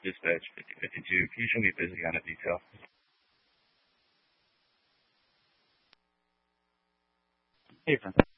Dispatch 5052. Can you show me busy on a detail? Hey, friend.